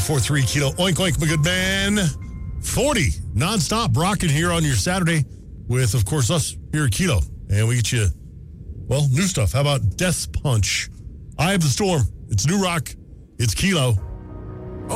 94.3 Kilo. Oink, oink, my good man. 40 nonstop rocking here on your Saturday with, of course, us here at Kilo. And we get you, well, new stuff. How about Death Punch? Eye of the Storm. It's new rock. It's Kilo.